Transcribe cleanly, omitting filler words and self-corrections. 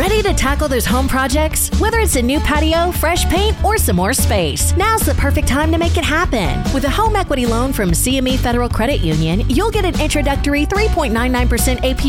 Ready to tackle those home projects? Whether it's a new patio, fresh paint, or some more space, now's the perfect time to make it happen. With a home equity loan from CME Federal Credit Union, you'll get an introductory 3.99% APR